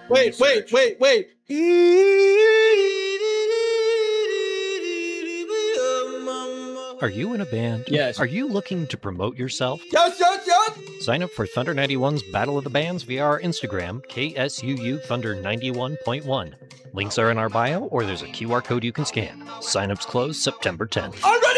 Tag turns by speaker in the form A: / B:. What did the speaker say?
A: Wait.
B: Are you in a band?
C: Yes.
B: Are you looking to promote yourself?
A: Yes.
B: Sign up for Thunder 91's Battle of the Bands via our Instagram, KSUU Thunder 91.1. Links are in our bio, or there's a QR code you can scan. Signups close September 10th.
A: I'm ready